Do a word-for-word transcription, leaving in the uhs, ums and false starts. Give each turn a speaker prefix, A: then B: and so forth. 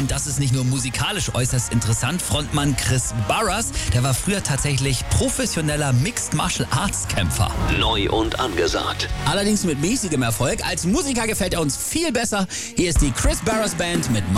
A: Und das ist nicht nur musikalisch äußerst interessant. Frontmann Chris Burrus, der war früher tatsächlich professioneller Mixed Martial Arts Kämpfer.
B: Neu und angesagt.
A: Allerdings mit mäßigem Erfolg. Als Musiker gefällt er uns viel besser. Hier ist die Chris Burrus Band mit